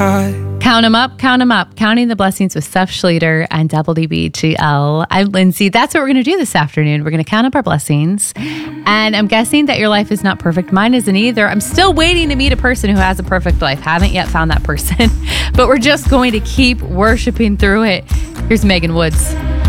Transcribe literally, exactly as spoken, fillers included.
high. Count them up, count them up. Counting the Blessings with Steph Schlueter and W D B G L. I'm Lindsay. That's what we're going to do this afternoon. We're going to count up our blessings. And I'm guessing that your life is not perfect. Mine isn't either. I'm still waiting to meet a person who has a perfect life. Haven't yet found that person. But we're just going to keep worshiping through it. Here's Megan Woods.